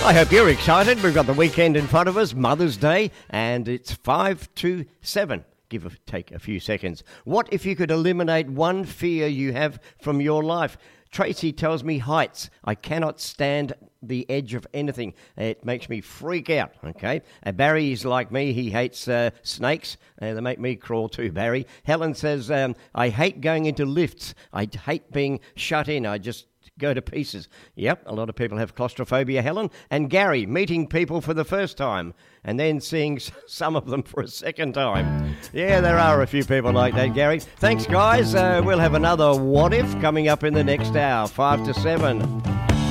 I hope you're excited. We've got the weekend in front of us, Mother's Day, and it's 5 to 7. Take a few seconds. What if you could eliminate one fear you have from your life? Tracy tells me heights. I cannot stand the edge of anything. It makes me freak out, okay? Barry's like me. He hates snakes. They make me crawl too, Barry. Helen says, I hate going into lifts. I hate being shut in. I just go to pieces. Yep, a lot of people have claustrophobia, Helen. And Gary, meeting people for the first time and then seeing some of them for a second time. Yeah, there are a few people like that, Gary. Thanks, guys. We'll have another What If coming up in the next hour, 5 to 7.